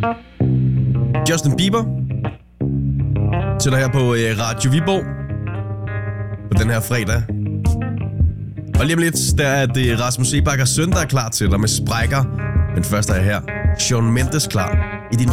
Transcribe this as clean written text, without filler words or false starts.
Justin Bieber til dig her på Radio Viborg på den her fredag. Og lige om lidt, der er det Rasmus Sebakkers søn, der er klar til dig med Sprækker. Men først er jeg her. Shawn Mendes klar.